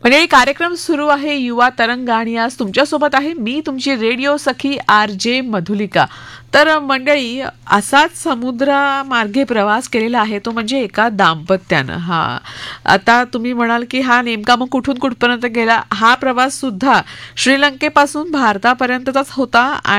म्हणजे कार्यक्रम सुरू आहे युवा तरंग आणि आज तुमच्यासोबत आहे मी तुमची रेडिओ सखी RJ मधुलिका. तर मंडळी असाच समुद्रामार्गे प्रवास केलेला आहे तो म्हणजे एका दाम्पत्यानं. हा आता तुम्ही म्हणाल की हा नेमका मग कुठून कुठपर्यंत गेला. हा प्रवास सुद्धा श्रीलंकेपासून भारतापर्यंतचाच होता